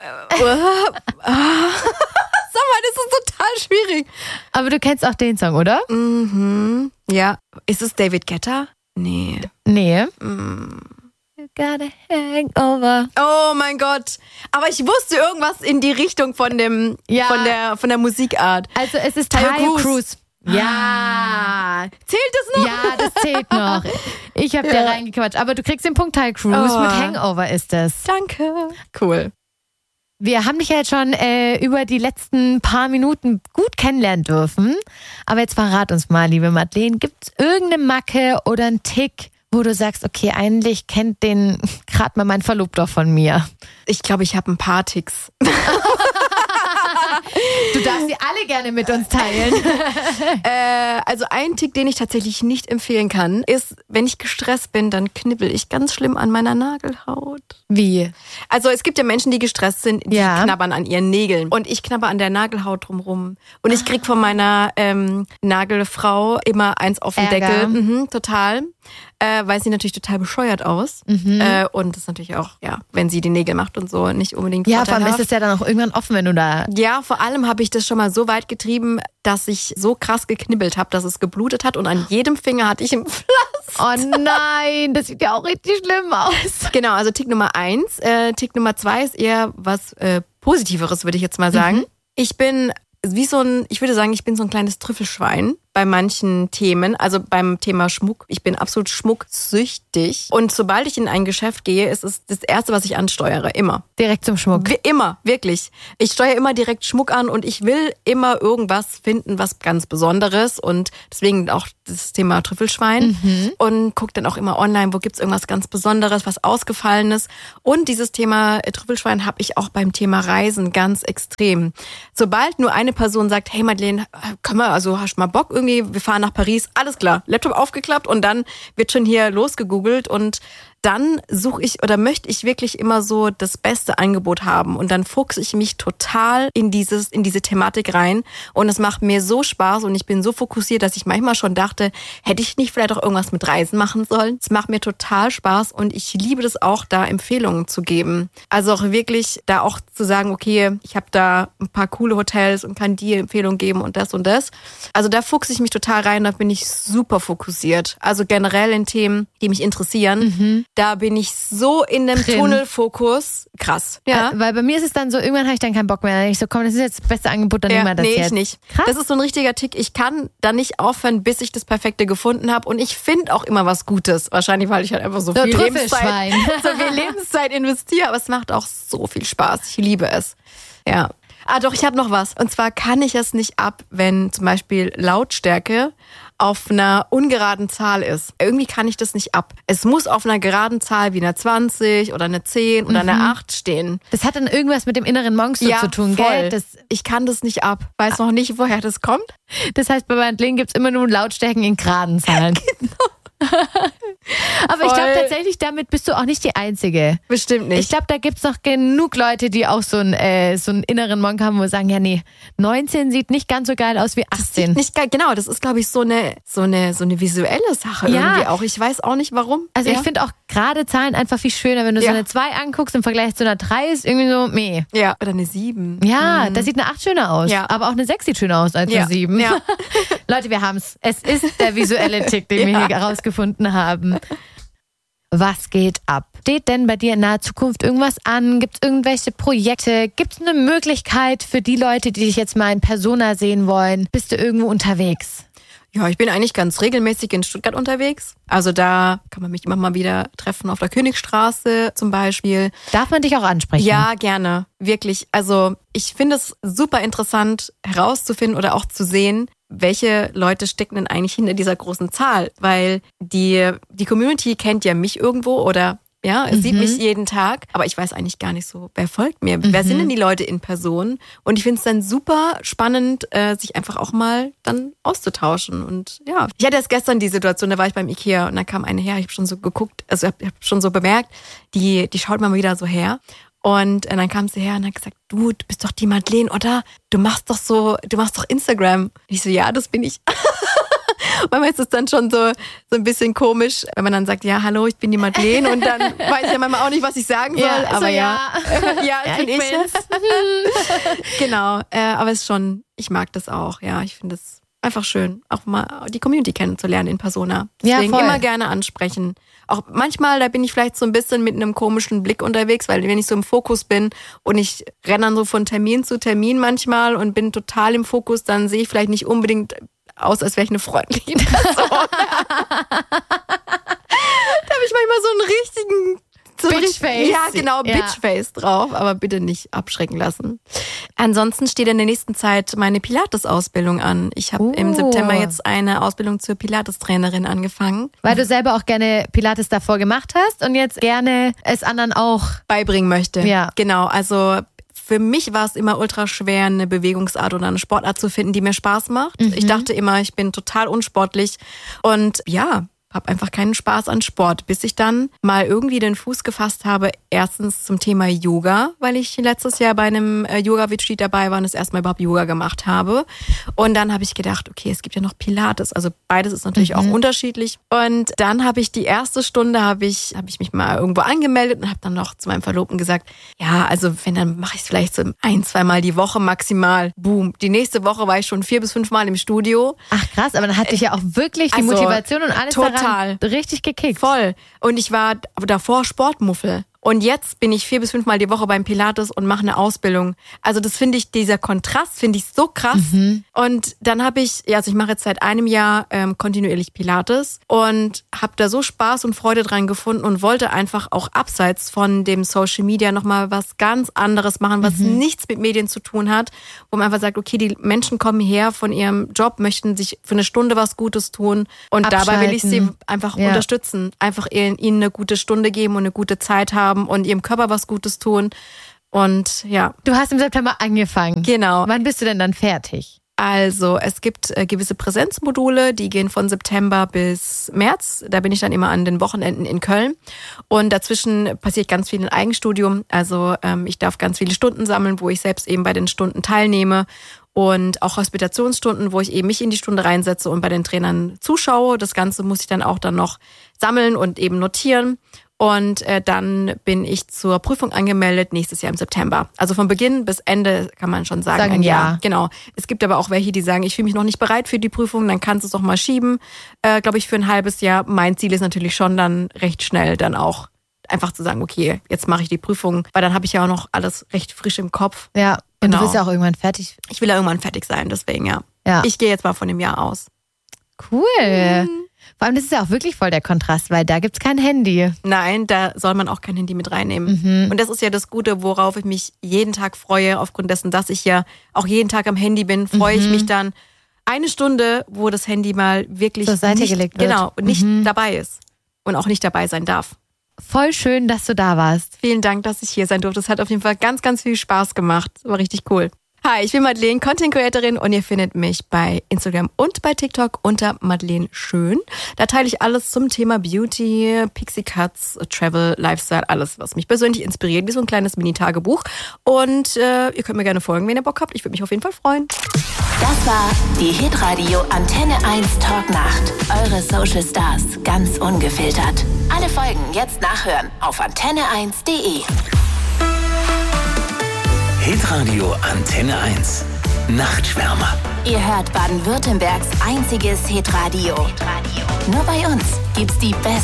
das ist total schwierig. Aber du kennst auch den Song, oder? Mhm. Ja. Ist es David Guetta? Nee. You got a hangover. Oh mein Gott. Aber ich wusste irgendwas in die Richtung von dem, von der Musikart. Also es ist Tayo Cruz. Ja. Zählt das noch? Ja, das zählt noch. Ich habe dir reingequatscht. Aber du kriegst den Punkt, Tayo Cruz. Mit Hangover ist es. Danke. Cool. Wir haben dich ja jetzt schon über die letzten paar Minuten gut kennenlernen dürfen. Aber jetzt verrat uns mal, liebe Madeleine, gibt es irgendeine Macke oder einen Tick, wo du sagst, okay, eigentlich kennt den gerade mal mein Verlobter von mir? Ich glaube, ich habe ein paar Ticks. Du darfst sie alle gerne mit uns teilen. Also ein Tick, den ich tatsächlich nicht empfehlen kann, ist, wenn ich gestresst bin, dann knibbel ich ganz schlimm an meiner Nagelhaut. Wie? Also es gibt ja Menschen, die gestresst sind, die knabbern an ihren Nägeln. Und ich knabber an der Nagelhaut drumrum. Und ich krieg von meiner Nagelfrau immer eins auf den Ärger. Deckel. Total. Weil sie natürlich total bescheuert aus. Und das ist natürlich auch, wenn sie die Nägel macht und so, nicht unbedingt vorteilhaft. Ja, vor allem ist es ja dann auch irgendwann offen, wenn du da... Ja, vor allem habe ich das schon mal so weit getrieben, dass ich so krass geknibbelt habe, dass es geblutet hat und an jedem Finger hatte ich ein Pflaster. Oh nein, das sieht ja auch richtig schlimm aus. Genau, also Tick Nummer 1. Tick Nummer 2 ist eher was Positiveres, würde ich jetzt mal sagen. Ich bin ich würde sagen, ich bin so ein kleines Trüffelschwein bei manchen Themen, also beim Thema Schmuck. Ich bin absolut schmucksüchtig. Und sobald ich in ein Geschäft gehe, ist es das Erste, was ich ansteuere. Immer. Direkt zum Schmuck? Immer, wirklich. Ich steuere immer direkt Schmuck an und ich will immer irgendwas finden, was ganz Besonderes. Und deswegen auch das Thema Trüffelschwein. Und gucke dann auch immer online, wo gibt's irgendwas ganz Besonderes, was Ausgefallenes. Und dieses Thema Trüffelschwein habe ich auch beim Thema Reisen ganz extrem. Sobald nur eine Person sagt, hey Madeleine, hast du mal Bock irgendwie, wir fahren nach Paris, alles klar, Laptop aufgeklappt und dann wird schon hier losgegoogelt und dann suche ich oder möchte ich wirklich immer so das beste Angebot haben und dann fuchse ich mich total in diese Thematik rein und es macht mir so Spaß und ich bin so fokussiert, dass ich manchmal schon dachte, hätte ich nicht vielleicht auch irgendwas mit Reisen machen sollen? Es macht mir total Spaß und ich liebe das auch, da Empfehlungen zu geben. Also auch wirklich da auch zu sagen, okay, ich habe da ein paar coole Hotels und kann die Empfehlungen geben und das und das. Also da fuchse ich mich total rein, da bin ich super fokussiert. Also generell in Themen, die mich interessieren. Da bin ich so in dem Tunnelfokus. Krass. Ja. Weil bei mir ist es dann so, irgendwann habe ich dann keinen Bock mehr. Ich so, komm, das ist jetzt das beste Angebot, dann nehmen wir das jetzt. Nee, ich nicht. Krass. Das ist so ein richtiger Tick. Ich kann da nicht aufhören, bis ich das Perfekte gefunden habe. Und ich finde auch immer was Gutes. Wahrscheinlich, weil ich halt einfach so viel Lebenszeit investiere. Aber es macht auch so viel Spaß. Ich liebe es. Ja. Doch, ich habe noch was. Und zwar kann ich es nicht ab, wenn zum Beispiel Lautstärke auf einer ungeraden Zahl ist. Irgendwie kann ich das nicht ab. Es muss auf einer geraden Zahl wie einer 20 oder eine 10 oder eine 8 stehen. Das hat dann irgendwas mit dem inneren Monster zu tun, voll. gell? Ich kann das nicht ab. Weiß noch nicht, woher das kommt. Das heißt, bei Madeleine gibt's immer nur Lautstärken in geraden Zahlen. Genau. Aber ich glaube tatsächlich, damit bist du auch nicht die Einzige. Bestimmt nicht. Ich glaube, da gibt's noch genug Leute, die auch so einen inneren Monk haben, wo sie sagen, ja nee, 19 sieht nicht ganz so geil aus wie 18. Das sieht nicht geil, genau, das ist, glaube ich, so eine visuelle Sache irgendwie auch. Ich weiß auch nicht, warum. Also ich finde auch gerade Zahlen einfach viel schöner, wenn du so eine 2 anguckst im Vergleich zu einer 3 ist irgendwie so, meh. Ja, oder eine 7. Ja, da sieht eine 8 schöner aus. Ja. Aber auch eine 6 sieht schöner aus als eine 7. Ja. Leute, wir haben's. Es ist der visuelle Tick, den wir hier herausgefunden haben. Was geht ab? Steht denn bei dir in naher Zukunft irgendwas an? Gibt es irgendwelche Projekte? Gibt es eine Möglichkeit für die Leute, die dich jetzt mal in Persona sehen wollen? Bist du irgendwo unterwegs? Ja, ich bin eigentlich ganz regelmäßig in Stuttgart unterwegs. Also da kann man mich immer mal wieder treffen, auf der Königstraße zum Beispiel. Darf man dich auch ansprechen? Ja, gerne. Wirklich. Also ich finde es super interessant herauszufinden oder auch zu sehen, welche Leute stecken denn eigentlich hinter dieser großen Zahl? Weil die Community kennt ja mich irgendwo oder es sieht mich jeden Tag, aber ich weiß eigentlich gar nicht so, wer folgt mir? Wer sind denn die Leute in Person? Und ich finde es dann super spannend, sich einfach auch mal dann auszutauschen. Und ja, ich hatte erst gestern die Situation, da war ich beim Ikea und da kam eine her, ich habe schon so geguckt, also ich habe schon so bemerkt, die schaut mal wieder so her. Und dann kam sie her und hat gesagt, du bist doch die Madeleine, oder? Du machst doch Instagram. Ich so, ja, das bin ich. Manchmal ist es dann schon so ein bisschen komisch, wenn man dann sagt, ja, hallo, ich bin die Madeleine und dann weiß ich ja manchmal auch nicht, was ich sagen soll. Ja, aber so, ja, ich bin's. Genau, aber es ist schon, ich mag das auch, ja, ich finde es einfach schön, auch mal die Community kennenzulernen in Persona. Deswegen immer gerne ansprechen. Auch manchmal, da bin ich vielleicht so ein bisschen mit einem komischen Blick unterwegs, weil wenn ich so im Fokus bin und ich renne dann so von Termin zu Termin manchmal und bin total im Fokus, dann sehe ich vielleicht nicht unbedingt aus, als wäre ich eine freundliche Person. Da habe ich manchmal so einen richtigen Bitchface. Ja, genau, Bitchface drauf, aber bitte nicht abschrecken lassen. Ansonsten steht in der nächsten Zeit meine Pilates-Ausbildung an. Ich habe im September jetzt eine Ausbildung zur Pilates-Trainerin angefangen. Weil du selber auch gerne Pilates davor gemacht hast und jetzt gerne es anderen auch beibringen möchte. Ja. Genau, also für mich war es immer ultra schwer, eine Bewegungsart oder eine Sportart zu finden, die mir Spaß macht. Ich dachte immer, ich bin total unsportlich und ja, habe einfach keinen Spaß an Sport, bis ich dann mal irgendwie den Fuß gefasst habe, erstens zum Thema Yoga, weil ich letztes Jahr bei einem Yoga-Retreat dabei war und das erste Mal überhaupt Yoga gemacht habe. Und dann habe ich gedacht, okay, es gibt ja noch Pilates, also beides ist natürlich auch unterschiedlich. Und dann habe ich die erste Stunde, habe ich mich mal irgendwo angemeldet und habe dann noch zu meinem Verlobten gesagt, ja, also wenn, dann mache ich es vielleicht so 1-2 Mal die Woche maximal. Boom. Die nächste Woche war ich schon 4 bis 5 Mal im Studio. Ach krass, aber dann hatte ich ja auch wirklich die Motivation und alles daran richtig gekickt. Voll. Und ich war davor Sportmuffel. Und jetzt bin ich 4 bis 5 Mal die Woche beim Pilates und mache eine Ausbildung. Also das finde ich, dieser Kontrast finde ich so krass. Und dann habe ich, also ich mache jetzt seit einem Jahr kontinuierlich Pilates und habe da so Spaß und Freude dran gefunden und wollte einfach auch abseits von dem Social Media nochmal was ganz anderes machen, was nichts mit Medien zu tun hat, wo man einfach sagt, okay, die Menschen kommen her von ihrem Job, möchten sich für eine Stunde was Gutes tun und dabei will ich sie einfach unterstützen, einfach ihnen eine gute Stunde geben und eine gute Zeit haben und ihrem Körper was Gutes tun. Und ja. Du hast im September angefangen. Genau. Wann bist du denn dann fertig? Also es gibt gewisse Präsenzmodule, die gehen von September bis März. Da bin ich dann immer an den Wochenenden in Köln. Und dazwischen passiert ganz viel im Eigenstudium. Also ich darf ganz viele Stunden sammeln, wo ich selbst eben bei den Stunden teilnehme. Und auch Hospitationsstunden, wo ich eben mich in die Stunde reinsetze und bei den Trainern zuschaue. Das Ganze muss ich dann auch noch sammeln und eben notieren. Und dann bin ich zur Prüfung angemeldet nächstes Jahr im September. Also von Beginn bis Ende kann man schon sagen ein Jahr. Genau. Es gibt aber auch welche, die sagen, ich fühle mich noch nicht bereit für die Prüfung, dann kannst du es doch mal schieben, glaube ich, für ein halbes Jahr. Mein Ziel ist natürlich schon dann recht schnell dann auch einfach zu sagen, okay, jetzt mache ich die Prüfung, weil dann habe ich ja auch noch alles recht frisch im Kopf. Ja, und du bist ja auch irgendwann fertig. Ich will ja irgendwann fertig sein, deswegen ja. Ich gehe jetzt mal von dem Jahr aus. Cool. Vor allem, das ist ja auch wirklich voll der Kontrast, weil da gibt's kein Handy. Nein, da soll man auch kein Handy mit reinnehmen. Und das ist ja das Gute, worauf ich mich jeden Tag freue. Aufgrund dessen, dass ich ja auch jeden Tag am Handy bin, freue ich mich dann eine Stunde, wo das Handy mal wirklich zur Seite gelegt wird. Genau, und nicht dabei ist. Und auch nicht dabei sein darf. Voll schön, dass du da warst. Vielen Dank, dass ich hier sein durfte. Es hat auf jeden Fall ganz, ganz viel Spaß gemacht. War richtig cool. Hi, ich bin Madeleine, Content Creatorin und ihr findet mich bei Instagram und bei TikTok unter Madeleine Schön. Da teile ich alles zum Thema Beauty, Pixie Cuts, Travel, Lifestyle, alles, was mich persönlich inspiriert, wie so ein kleines Mini-Tagebuch. Und ihr könnt mir gerne folgen, wenn ihr Bock habt. Ich würde mich auf jeden Fall freuen. Das war die Hitradio Antenne 1 Talknacht. Eure Social Stars, ganz ungefiltert. Alle Folgen jetzt nachhören auf antenne1.de. Hitradio Antenne 1. Nachtschwärmer. Ihr hört Baden-Württembergs einziges Hitradio. Nur bei uns gibt's die besten